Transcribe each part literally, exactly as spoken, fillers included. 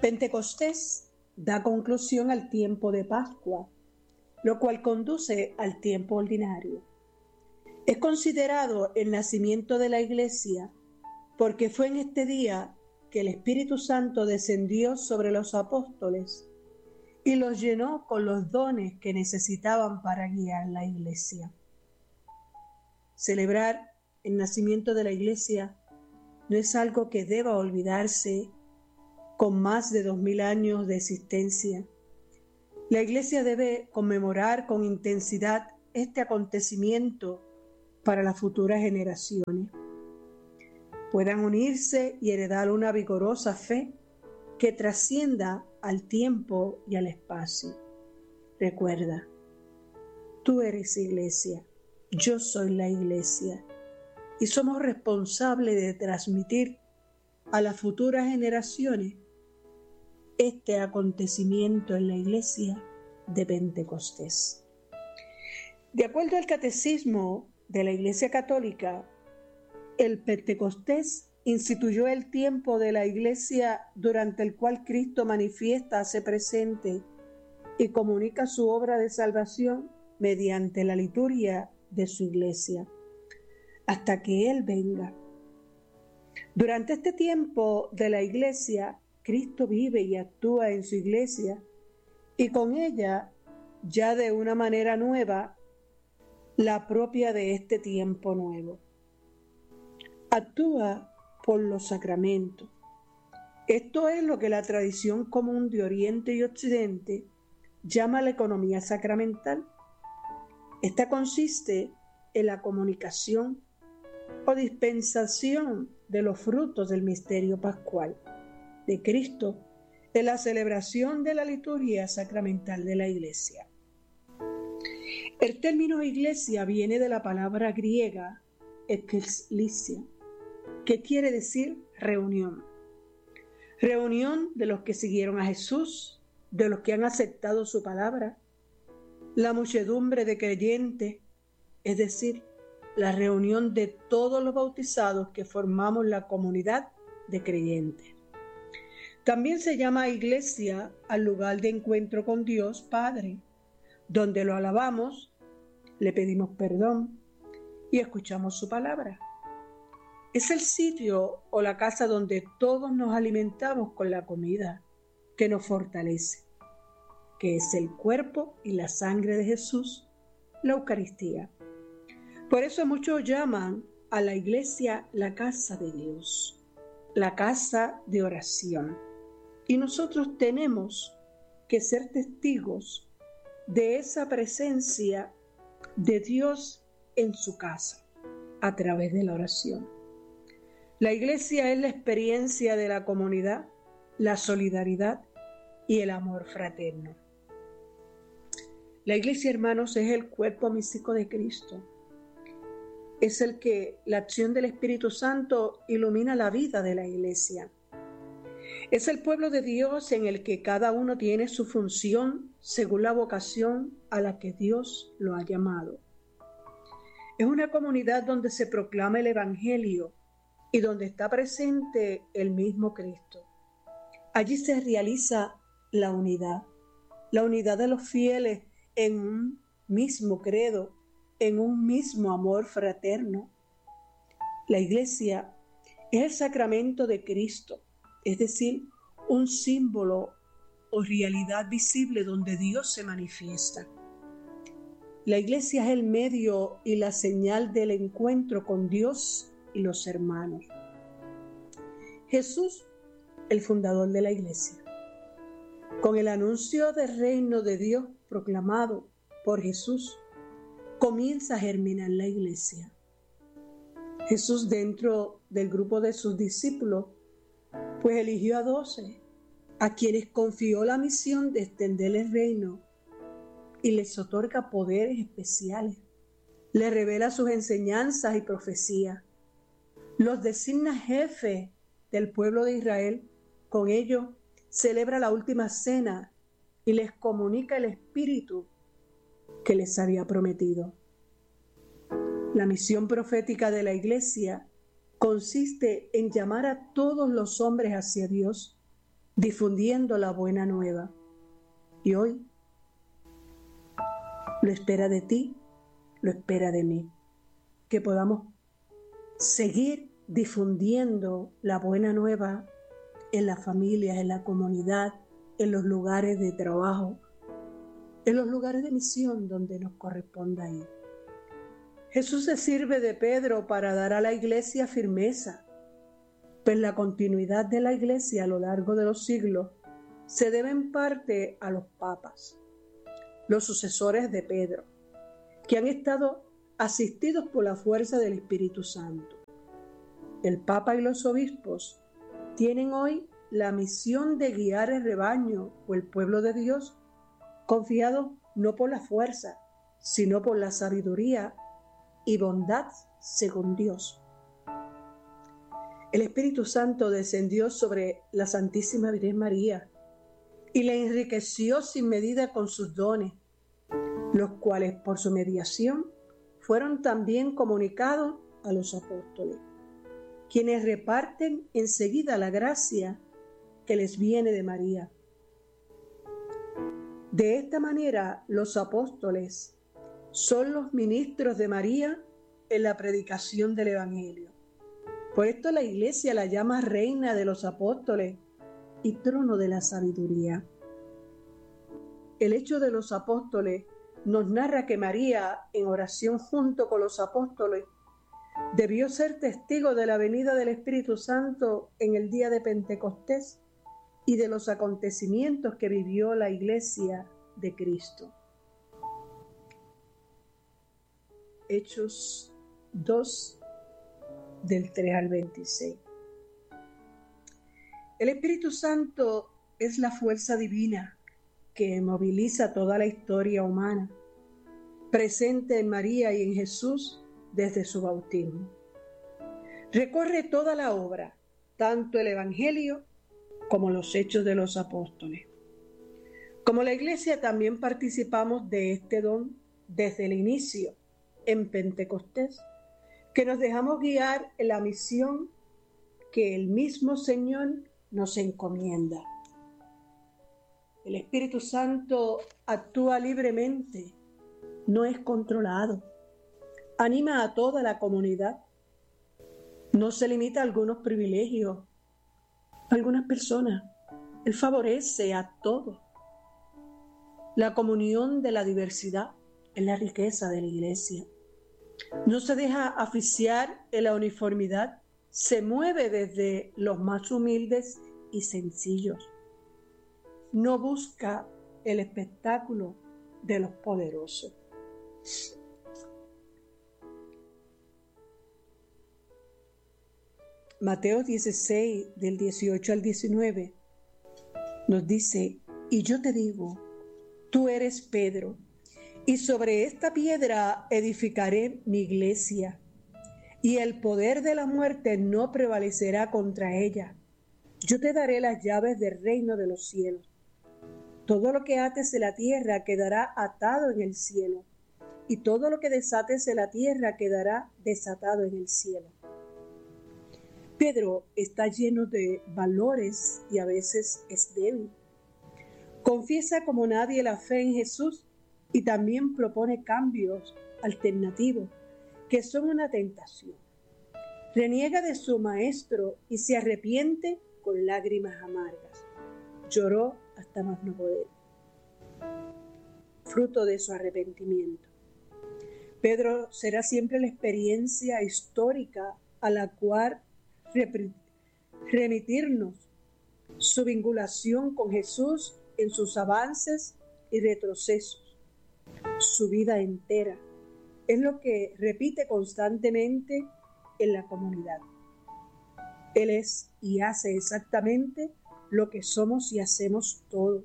Pentecostés da conclusión al tiempo de Pascua, lo cual conduce al tiempo ordinario. Es considerado el nacimiento de la Iglesia porque fue en este día que el Espíritu Santo descendió sobre los apóstoles y los llenó con los dones que necesitaban para guiar la Iglesia. Celebrar el nacimiento de la Iglesia no es algo que deba olvidarse con más de dos mil años de existencia. La Iglesia debe conmemorar con intensidad este acontecimiento para las futuras generaciones puedan unirse y heredar una vigorosa fe que trascienda al tiempo y al espacio. Recuerda, tú eres Iglesia, yo soy la Iglesia, y somos responsables de transmitir a las futuras generaciones este acontecimiento en la Iglesia de Pentecostés. De acuerdo al Catecismo de la Iglesia Católica, el Pentecostés instituyó el tiempo de la Iglesia durante el cual Cristo manifiesta, hace presente y comunica su obra de salvación mediante la liturgia de su Iglesia, hasta que Él venga. Durante este tiempo de la Iglesia, Cristo vive y actúa en su Iglesia y con ella, ya de una manera nueva, la propia de este tiempo nuevo. Actúa por los sacramentos. Esto es lo que la tradición común de Oriente y Occidente llama la economía sacramental. Esta consiste en la comunicación o dispensación de los frutos del misterio pascual de Cristo en la celebración de la liturgia sacramental de la Iglesia. El término iglesia viene de la palabra griega ekklesia, que quiere decir reunión. Reunión de los que siguieron a Jesús, de los que han aceptado su palabra, la muchedumbre de creyentes, es decir, la reunión de todos los bautizados que formamos la comunidad de creyentes. También se llama iglesia al lugar de encuentro con Dios Padre, donde lo alabamos, le pedimos perdón y escuchamos su palabra. Es el sitio o la casa donde todos nos alimentamos con la comida que nos fortalece, que es el cuerpo y la sangre de Jesús, la Eucaristía. Por eso muchos llaman a la iglesia la casa de Dios, la casa de oración. Y nosotros tenemos que ser testigos de esa presencia de Dios en su casa a través de la oración. La iglesia es la experiencia de la comunidad, la solidaridad y el amor fraterno. La iglesia, hermanos, es el cuerpo místico de Cristo. Es el que la acción del Espíritu Santo ilumina la vida de la iglesia. Es el pueblo de Dios en el que cada uno tiene su función según la vocación a la que Dios lo ha llamado. Es una comunidad donde se proclama el Evangelio y donde está presente el mismo Cristo. Allí se realiza la unidad, la unidad de los fieles en un mismo credo, en un mismo amor fraterno. La iglesia es el sacramento de Cristo, es decir, un símbolo o realidad visible donde Dios se manifiesta. La iglesia es el medio y la señal del encuentro con Dios y los hermanos. Jesús, el fundador de la iglesia. Con el anuncio del reino de Dios proclamado por Jesús, comienza a germinar la iglesia. Jesús, dentro del grupo de sus discípulos, pues eligió a doce, a quienes confió la misión de extender el reino y les otorga poderes especiales. Les revela sus enseñanzas y profecías. Los designa jefes del pueblo de Israel. Con ello celebra la última cena y les comunica el Espíritu que les había prometido. La misión profética de la iglesia consiste en llamar a todos los hombres hacia Dios difundiendo la buena nueva. Y hoy lo espera de ti, lo espera de mí, que podamos seguir difundiendo la buena nueva en las familias, en la comunidad, en los lugares de trabajo, en los lugares de misión donde nos corresponda ir. Jesús se sirve de Pedro para dar a la iglesia firmeza, pues la continuidad de la iglesia a lo largo de los siglos se debe en parte a los papas, los sucesores de Pedro, que han estado asistidos por la fuerza del Espíritu Santo. El Papa y los obispos tienen hoy la misión de guiar el rebaño o el pueblo de Dios, confiado no por la fuerza, sino por la sabiduría y bondad según Dios. El Espíritu Santo descendió sobre la Santísima Virgen María y la enriqueció sin medida con sus dones, los cuales por su mediación fueron también comunicados a los apóstoles, quienes reparten enseguida la gracia que les viene de María. De esta manera, los apóstoles son los ministros de María en la predicación del Evangelio. Por esto la Iglesia la llama Reina de los Apóstoles y Trono de la Sabiduría. El Hecho de los Apóstoles nos narra que María, en oración junto con los apóstoles, debió ser testigo de la venida del Espíritu Santo en el día de Pentecostés y de los acontecimientos que vivió la Iglesia de Cristo. Hechos dos, del tres al veintiséis. El Espíritu Santo es la fuerza divina que moviliza toda la historia humana, presente en María y en Jesús desde su bautismo. Recorre toda la obra, tanto el Evangelio como los Hechos de los Apóstoles. Como la Iglesia también participamos de este don desde el inicio, en Pentecostés, que nos dejamos guiar en la misión que el mismo Señor nos encomienda. El Espíritu Santo actúa libremente, no es controlado, anima a toda la comunidad, no se limita a algunos privilegios, a algunas personas, Él favorece a todos. La comunión de la diversidad es la riqueza de la Iglesia. No se deja asfixiar en la uniformidad, se mueve desde los más humildes y sencillos. No busca el espectáculo de los poderosos. Mateo dieciséis, del dieciocho al diecinueve, nos dice: y yo te digo, tú eres Pedro, y sobre esta piedra edificaré mi iglesia, y el poder de la muerte no prevalecerá contra ella. Yo te daré las llaves del reino de los cielos. Todo lo que ates en la tierra quedará atado en el cielo, y todo lo que desates en la tierra quedará desatado en el cielo. Pedro está lleno de valores y a veces es débil. Confiesa como nadie la fe en Jesús y también propone cambios alternativos que son una tentación. Reniega de su maestro y se arrepiente con lágrimas amargas. Lloró hasta más no poder, fruto de su arrepentimiento. Pedro será siempre la experiencia histórica a la cual remitirnos su vinculación con Jesús en sus avances y retrocesos, su vida entera. Es lo que repite constantemente en la comunidad. Él es y hace exactamente lo que somos y hacemos todos.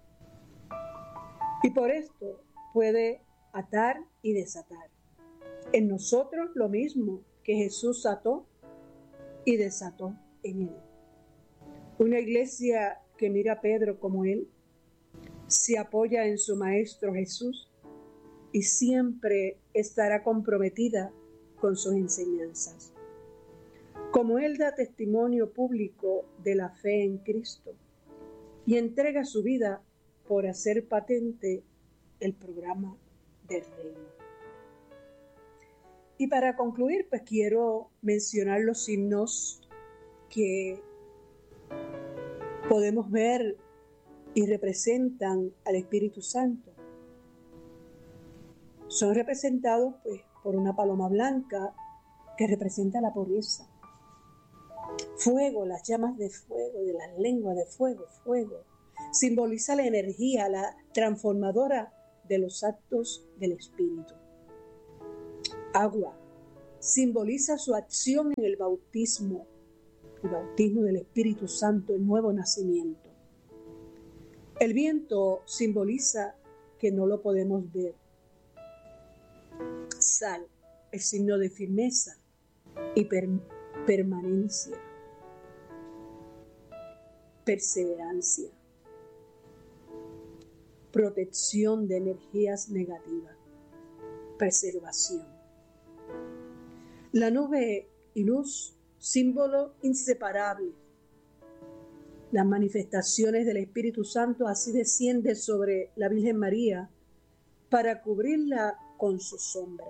Y por esto puede atar y desatar. En nosotros lo mismo que Jesús ató y desató en él. Una iglesia que mira a Pedro como él, se apoya en su Maestro Jesús y siempre estará comprometida con sus enseñanzas. Como él da testimonio público de la fe en Cristo, y entrega su vida por hacer patente el programa del reino. Y para concluir, pues quiero mencionar los himnos que podemos ver y representan al Espíritu Santo. Son representados pues por una paloma blanca que representa la pureza. Fuego, las llamas de fuego, de las lenguas de fuego, fuego. Simboliza la energía, la transformadora de los actos del Espíritu. Agua, simboliza su acción en el bautismo, el bautismo del Espíritu Santo, el nuevo nacimiento. El viento simboliza que no lo podemos ver. Sal, el signo de firmeza y per- permanencia, perseverancia, protección de energías negativas, preservación. La nube y luz, símbolo inseparable. Las manifestaciones del Espíritu Santo así descienden sobre la Virgen María para cubrirla con su sombra.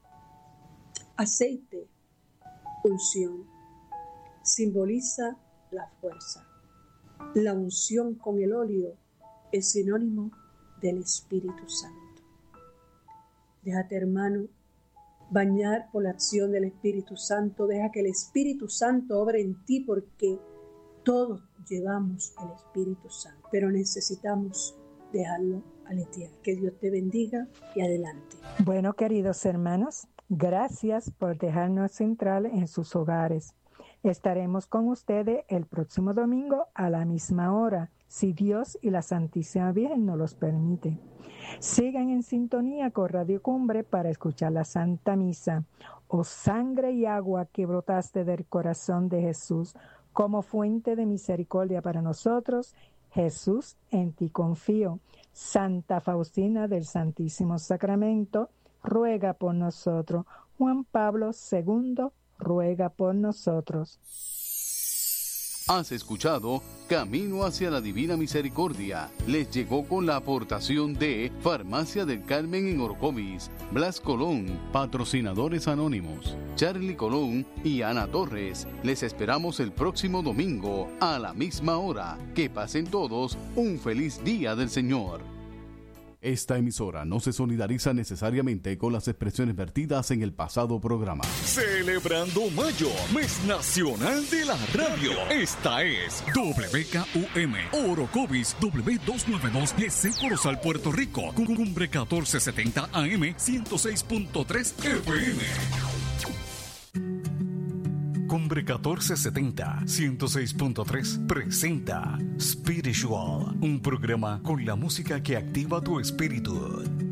Aceite, unción, simboliza la fuerza. La unción con el óleo es sinónimo del Espíritu Santo. Déjate, hermano, bañar por la acción del Espíritu Santo. Deja que el Espíritu Santo obre en ti, porque todos llevamos el Espíritu Santo, pero necesitamos dejarlo aletear. Que Dios te bendiga y adelante. Bueno, queridos hermanos, gracias por dejarnos entrar en sus hogares. Estaremos con ustedes el próximo domingo a la misma hora, si Dios y la Santísima Virgen nos los permite. Sigan en sintonía con Radio Cumbre para escuchar la Santa Misa. Oh sangre y agua que brotaste del corazón de Jesús, como fuente de misericordia para nosotros, Jesús, en ti confío. Santa Faustina del Santísimo Sacramento, ruega por nosotros. Juan Pablo segundo, ruega por nosotros. Has escuchado Camino hacia la Divina Misericordia. Les llegó con la aportación de Farmacia del Carmen en Orocovis, Blas Colón, patrocinadores anónimos, Charlie Colón y Ana Torres. Les esperamos el próximo domingo a la misma hora. Que pasen todos un feliz día del Señor. Esta emisora no se solidariza necesariamente con las expresiones vertidas en el pasado programa. Celebrando Mayo, mes nacional de la radio. Esta es W K U M, Orocovis W doscientos noventa y dos G C Corozal, Puerto Rico. Cumbre catorce setenta A M, ciento seis punto tres F M. Cumbre catorce setenta, ciento seis punto tres presenta Spiritual, un programa con la música que activa tu espíritu.